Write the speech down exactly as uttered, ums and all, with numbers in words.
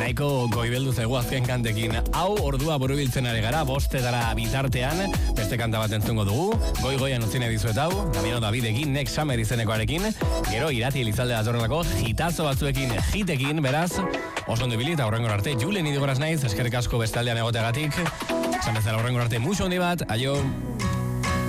nahiko goibeldu zego azken kantekin. Hau ordua burubiltzen ari gara, bostetara bitartean, beste kanta bat entzungo dugu, goi-goian utzine dizuet hau, Camino Davidekin, Next Summer izenekoarekin, gero irati elizalde datorrelako, hitazo batzuekin, hitekin, beraz, oso ondo ibili eta horrengor arte, Julen idigoraz naiz, eskerrik asko bestaldean egoteagatik, esan bezala horrengor arte, muxo handi bat, aio!